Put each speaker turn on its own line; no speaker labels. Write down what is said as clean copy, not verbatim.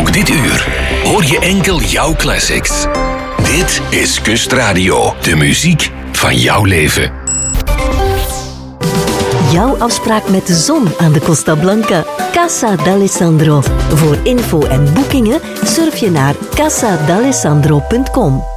Ook dit uur hoor je enkel jouw classics. Dit is Kustradio, de muziek van jouw leven.
Jouw afspraak met de zon aan de Costa Blanca. Casa d'Alessandro. Voor info en boekingen surf je naar casadalessandro.com.